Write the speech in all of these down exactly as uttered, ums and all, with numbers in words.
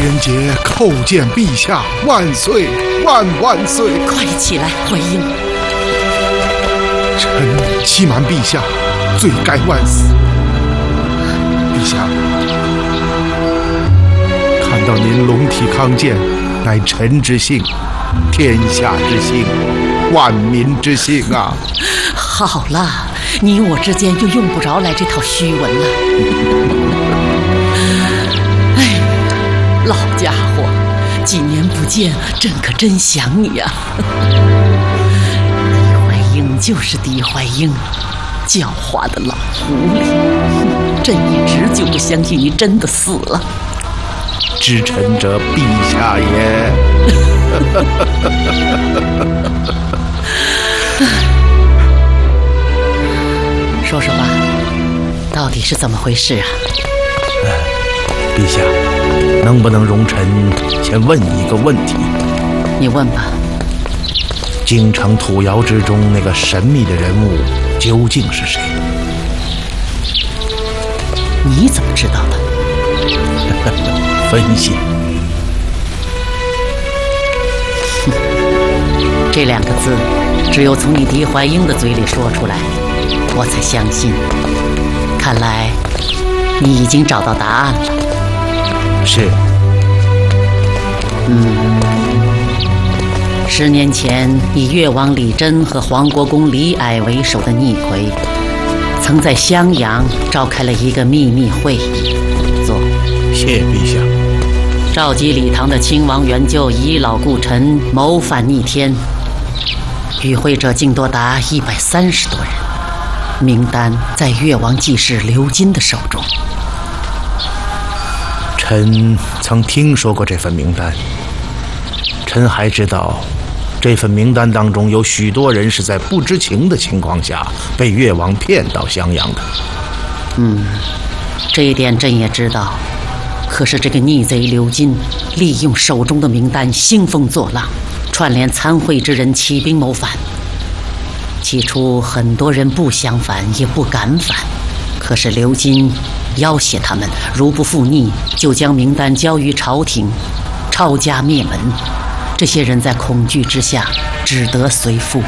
人节叩见陛下，万岁万万岁！ 快起来回应！ 臣欺瞒陛下，罪该万死。陛下，看到您龙体康健，乃臣之幸，天下之幸，万民之幸啊！ 好了，你我之间就用不着来这套虚文了。哎，老家伙，几年不见，朕可真想你呀、啊！狄怀英就是狄怀英，狡猾的老狐狸，朕一直就不相信你真的死了。 知臣者陛下也。 说说吧，到底是怎么回事啊？ 陛下，能不能容臣先问你一个问题？ 你问吧。 京城土窑之中那个神秘的人物究竟是谁？ 你怎么知道的？ 分析。 这两个字，只有从你狄怀英的嘴里说出来，我才相信。看来，你已经找到答案了。 是。 嗯。十年前，以越王李真和黄国公李矮为首的逆魁，曾在襄阳召开了一个秘密会议。坐。 谢陛下。 召集礼堂的亲王元就倚老顾臣，谋反逆天。与会者竟多达一百三十多人，名单在越王继室刘金的手中。 臣曾听说过这份名单，臣还知道，这份名单当中有许多人是在不知情的情况下被越王骗到襄阳的。 嗯，这一点朕也知道。可是这个逆贼刘金，利用手中的名单兴风作浪，串联参会之人起兵谋反。起初很多人不想反也不敢反，可是刘金要挟他们，如不复逆，就将名单交于朝廷，抄家灭门。这些人在恐惧之下，只得随附。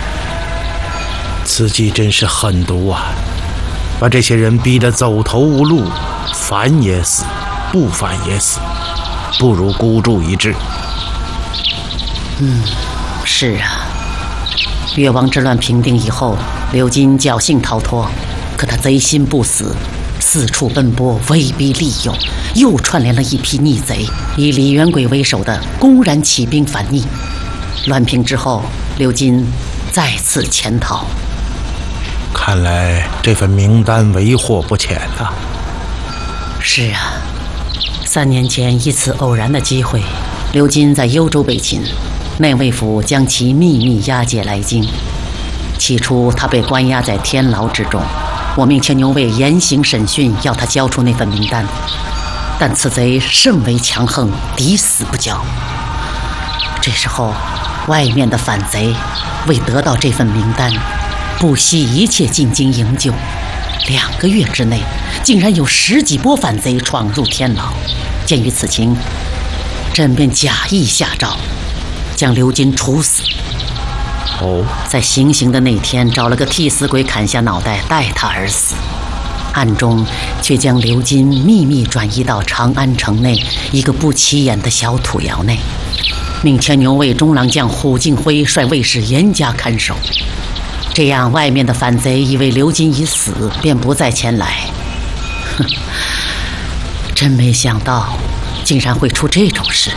此计真是狠毒啊！把这些人逼得走投无路，反也死，不反也死，不如孤注一掷。 嗯，是啊。越王之乱平定以后，刘金侥幸逃脱，可他贼心不死，四处奔波，威逼利诱，又串联了一批逆贼，以李元轨为首的公然起兵反逆。乱平之后，刘金再次潜逃。 看来这份名单为祸不浅啊。 是啊，三年前一次偶然的机会，刘金在幽州被擒，内卫府将其秘密押解来京。起初他被关押在天牢之中，我命牵牛卫严刑审讯，要他交出那份名单，但此贼甚为强横，抵死不交。这时候外面的反贼为得到这份名单，不惜一切进京营救。两个月之内，竟然有十几波反贼闯入天牢。鉴于此情，朕便假意下诏，将刘金处死。 哦， 在行刑的那天，找了个替死鬼砍下脑袋，代他而死。暗中却将刘金秘密转移到长安城内一个不起眼的小土窑内，命牵牛卫中郎将虎敬辉率卫士严加看守。这样，外面的反贼以为刘金已死，便不再前来。哼，真没想到，竟然会出这种事。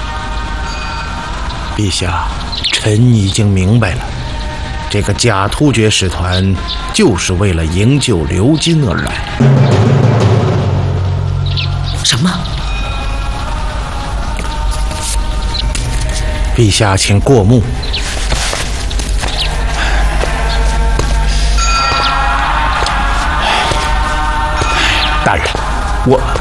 陛下，臣已经明白了，这个假突厥使团就是为了营救刘金而来。 什么？ 陛下，请过目。大人，我